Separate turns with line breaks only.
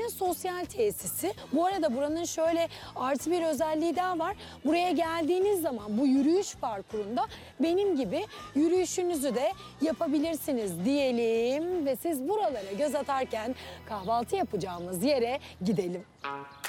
sosyal tesisi. Bu arada buranın şöyle artı bir özelliği daha var. Buraya geldiğiniz zaman bu yürüyüş parkurunda benim gibi yürüyüşünüzü de yapabilirsiniz diyelim ve siz buralara göz atarken kahvaltı yapacağımız yere gidelim.